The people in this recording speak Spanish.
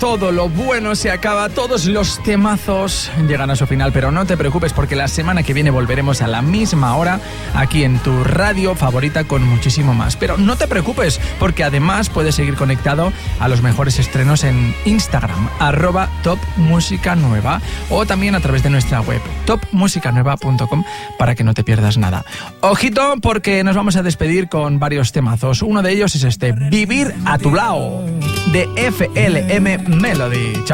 Todo lo bueno se acaba, todos los temazos llegan a su final, pero no te preocupes porque la semana que viene volveremos a la misma hora aquí en tu radio favorita con muchísimo más. Pero no te preocupes porque además puedes seguir conectado a los mejores estrenos en Instagram, @topmusicanueva, o también a través de nuestra web, topmusicanueva.com, para que no te pierdas nada. Ojito porque nos vamos a despedir con varios temazos. Uno de ellos es este, Vivir a tu lado, de FLM Melody.